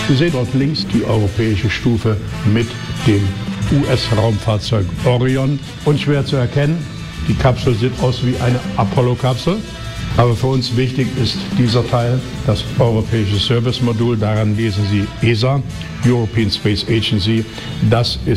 Sie sehen dort links die europäische Stufe mit dem US-Raumfahrzeug Orion. Unschwer zu erkennen, die Kapsel sieht aus wie eine Apollo-Kapsel. Aber für uns wichtig ist dieser Teil, das europäische Service-Modul. Daran lesen Sie ESA, European Space Agency. Das ist